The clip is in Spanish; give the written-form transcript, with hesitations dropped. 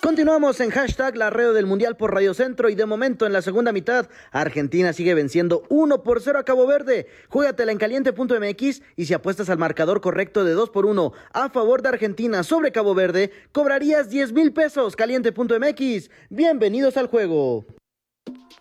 Continuamos en hashtag la radio del Mundial por Radio Centro y de momento en la segunda mitad Argentina sigue venciendo 1-0 a Cabo Verde. Júgatela en caliente.mx y si apuestas al marcador correcto de 2-1 a favor de Argentina sobre Cabo Verde, cobrarías 10,000 pesos. Caliente.mx, bienvenidos al juego.